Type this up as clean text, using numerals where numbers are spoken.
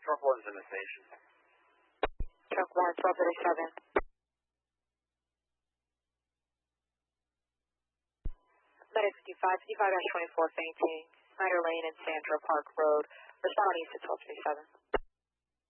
Truck 1's in the station. Truck 1, 1237. Letter 55, 55-24 fainting, Snyder Lane and Sandra Park Road. Respond on east at 1237.